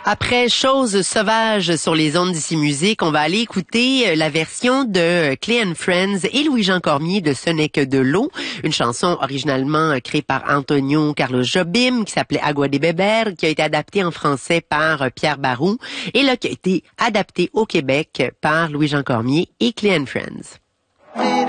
Après Choses sauvages sur les ondes d'ici musique, on va aller écouter la version de Clay and Friends et Louis-Jean Cormier de Ce n'est que de l'eau, une chanson originalement créée par Antonio Carlos Jobim qui s'appelait Agua de Beber, qui a été adaptée en français par Pierre Barou et là qui a été adaptée au Québec par Louis-Jean Cormier et Clay and Friends.